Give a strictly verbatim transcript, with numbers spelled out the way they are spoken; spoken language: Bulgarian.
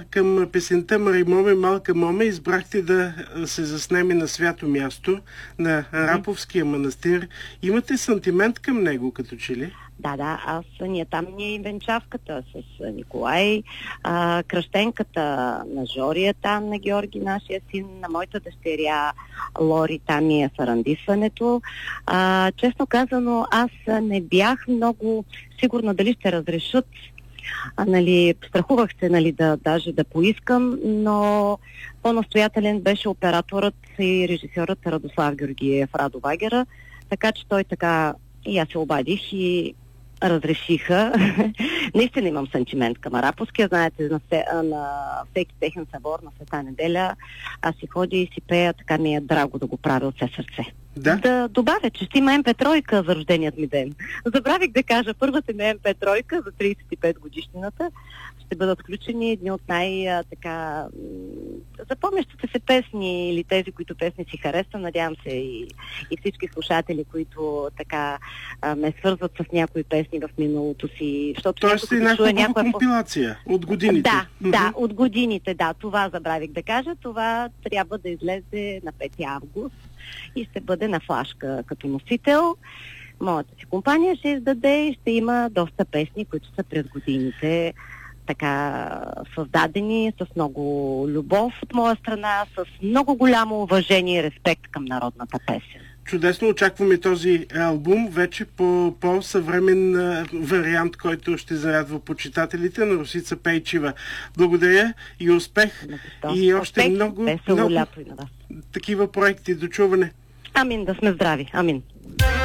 към песента Мари Моме, малка Моме избрахте да се заснеме на свято място, на Раповския манастир. Имате сантимент към него, като че ли? Да, да, аз ние там ни е венчавката с Николай, а, кръщенката на Жори е там, на Георги, нашия син, на моята дъщеря Лори, там е сарандисването. А, честно казано, аз не бях много сигурна дали ще разрешат. А, нали, страхувах се, нали, да, даже да поискам, но по-настоятелен беше операторът и режисьорът Радослав Георгиев, Радо Вагера, така че той така и аз се обадих и разрешиха. Наистина имам сантимент към Раповския. Знаете, на, все, на всеки техен събор на Света неделя аз си ходя и си пея, така ми е драго да го правя от все сърце. Да? Да добавя, че ще има Ем Пе три за рожденият ми ден. Забравих да кажа, първата ми Ем Пе три за тридесет и пет годишнината ще бъдат включени едни от най-така запомнящите се песни или тези, които песни си харесвам. Надявам се и, и всички слушатели, които така а, ме свързват с някои песни в миналото си. Тоест и някаква някоя... компилация от годините. Да, mm-hmm. да, от годините, да. Това забравих да кажа. Това трябва да излезе на пети август и ще бъде на флашка като носител. Моята си компания ще издаде и ще има доста песни, които са през годините така създадени с много любов от моя страна, с много голямо уважение и респект към народната песен. Чудесно, очакваме този албум вече по по-съвремен вариант, който ще зарадва почитателите на Росица Пейчева. Благодаря и успех. И още успех, много, много много такива проекти. До чуване. Амин, да сме здрави. Амин.